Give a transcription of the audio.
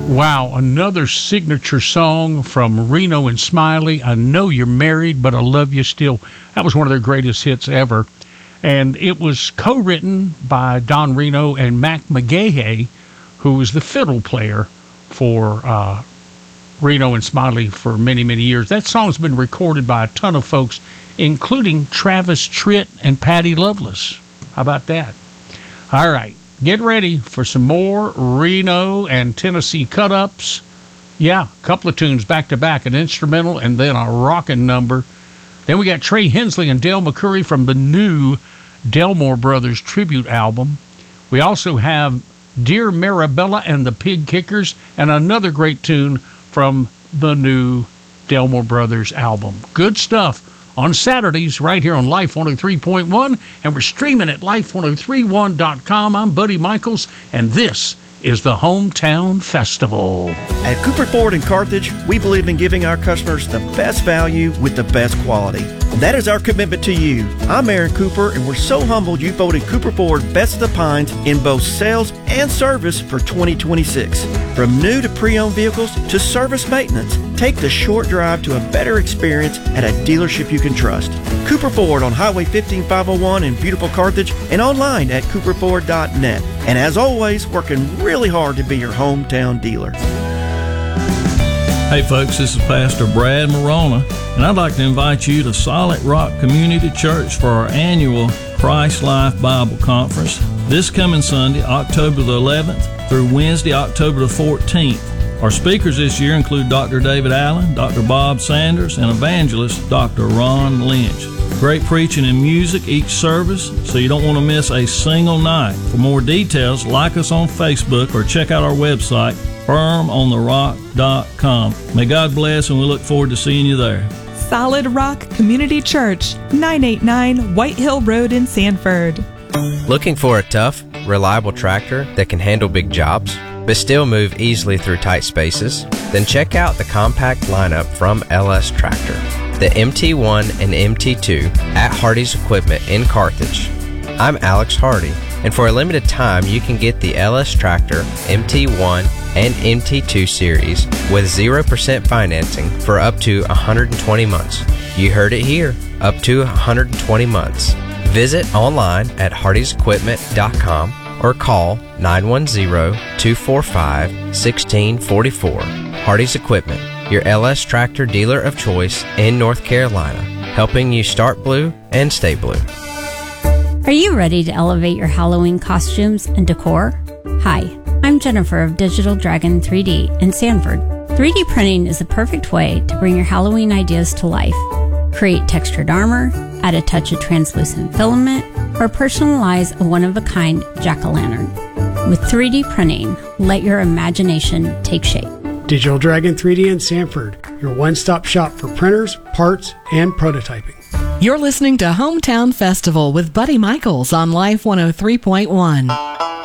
Wow, another signature song from Reno and Smiley. I know you're married, but I love you still. That was one of their greatest hits ever. And it was co-written by Don Reno and Mac McGahey, who was the fiddle player for Reno and Smiley for many, many years. That song's been recorded by a ton of folks, including Travis Tritt and Patty Loveless. How about that? All right, get ready for some more Reno and Tennessee cut-ups. Yeah, a couple of tunes back-to-back, an instrumental and then a rockin' number. Then we got Trey Hensley and Dale McCoury from the new Delmore Brothers tribute album. We also have Dear Marabella and the Pig Kickers, and another great tune from the new Delmore Brothers album. Good stuff on Saturdays right here on Life 103.1, and we're streaming at life1031.com. I'm Buddy Michaels, and this is the Hometown Festival. At Cooper Ford in Carthage, we believe in giving our customers the best value with the best quality. That is our commitment to you. I'm Aaron Cooper, and we're so humbled you voted Cooper Ford Best of the Pines in both sales and service for 2026. From new to pre-owned vehicles to service maintenance, take the short drive to a better experience at a dealership you can trust. Cooper Ford on Highway 15501 in beautiful Carthage and online at cooperford.net. And as always, working really hard to be your hometown dealer. Hey folks, this is Pastor Brad Morona, and I'd like to invite you to Solid Rock Community Church for our annual Christ Life Bible Conference this coming Sunday, October the 11th through Wednesday, October the 14th. Our speakers this year include Dr. David Allen, Dr. Bob Sanders, and evangelist Dr. Ron Lynch. Great preaching and music each service, so you don't want to miss a single night. For more details, like us on Facebook or check out our website, firmontherock.com. May God bless, and we look forward to seeing you there. Solid Rock Community Church, 989 White Hill Road in Sanford. Looking for a tough, reliable tractor that can handle big jobs, but still move easily through tight spaces? Then check out the compact lineup from LS Tractor, the MT1 and MT2 at Hardy's Equipment in Carthage. I'm Alex Hardy, and for a limited time you can get the LS Tractor MT1 and MT2 series with 0% financing for up to 120 months. You heard it here, up to 120 months. Visit online at hardysequipment.com or call 910-245-1644. Hardy's Equipment, your LS Tractor dealer of choice in North Carolina, helping you start blue and stay blue. Are you ready to elevate your Halloween costumes and decor? Hi, I'm Jennifer of Digital Dragon 3D in Sanford. 3D printing is the perfect way to bring your Halloween ideas to life. Create textured armor, add a touch of translucent filament, or personalize a one-of-a-kind jack-o'-lantern. With 3D printing, let your imagination take shape. Digital Dragon 3D in Sanford, your one-stop shop for printers, parts, and prototyping. You're listening to Hometown Festival with Buddy Michaels on Life 103.1.